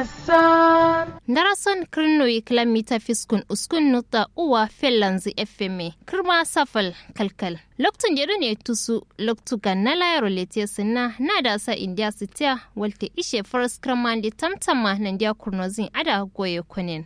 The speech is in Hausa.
Darason kirnoyi kilomita fiskun uskun nuta uwa fellanzi FM kirma safal kalkal. Loktun jere ne tusu loktu ganna layaro letiya sinna na da sa india sitiya walte ishe first kramandi tamtama nan dia kurnozin ada goye kunin.